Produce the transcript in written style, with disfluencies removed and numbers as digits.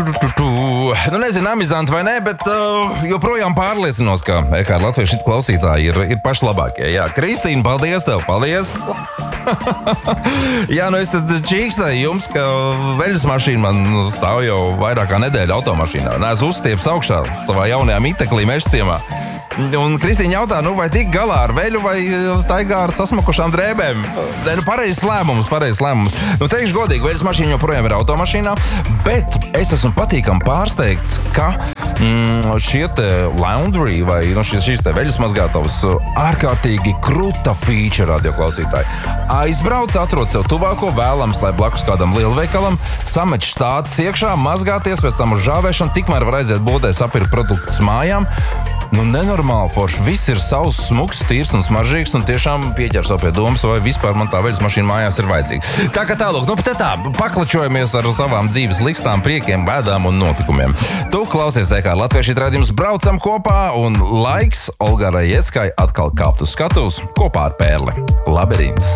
Nu, nezinu, amizanti vai nē, bet joprojām pārliecinos, ka Latviešu šit klausītāji ir paši labākie. Jā, Kristīna, paldies tev, paldies! Jā, nu es tad čīkstēju jums, ka veļas mašīna man stāv jau vairāk kā nedēļa automašīnā. Nē, es uzstieps augšā savā jaunajā miteklī Mežciemā. Un Kristīna jautā, vai tik galā ar veļu vai staigā ar sasmakušām drēbēm? Nē, pareizs lēmums. Nu, teikšu godīgi, veļas mašīna joprojām ir automašīnā, bet es esmu patīkami pārsteigts, ka šie te laundry vai šīs te veļas mazgātavas ārkārtīgi kruta feature radioklausītāji. Aizbrauc, atrod sev tuvāko, vēlams, lai blakus kādam lielveikalam, samet štāts iekšā, mazgāties, pēc tam uz žāvēšanu, tikmēr var aiziet būdē sapirkt produktus mājām. Nu, nenormāli forši. Viss ir savs, smuks, tīrs un smaržīgs, un tiešām pieķer savu pie domas, vai vispār man tā veļas mašīna mājās ir vajadzīga. Tā kā tālūk, paklačojamies ar savām dzīves likstām, priekiem, bēdām un notikumiem. Tu klausies Latviešu raidījums Braucam kopā, un laiks Olgai Rajeckai atkal kāpt uz skatuves kopā ar Pērli. Labirints.